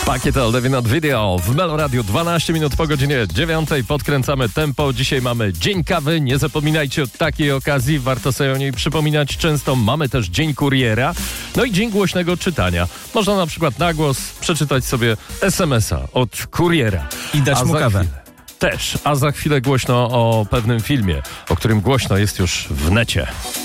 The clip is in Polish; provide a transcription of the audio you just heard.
Pakiet Levy Not Video w Melo Radio. 12 minut po godzinie 9. Podkręcamy tempo. Dzisiaj mamy Dzień Kawy. Nie zapominajcie o takiej okazji. Warto sobie o niej przypominać często. Mamy też Dzień Kuriera. No i Dzień Głośnego Czytania. Można na przykład na głos przeczytać sobie SMS-a od kuriera. I dać mu kawę. Też. A za chwilę głośno o pewnym filmie, o którym głośno jest już w necie.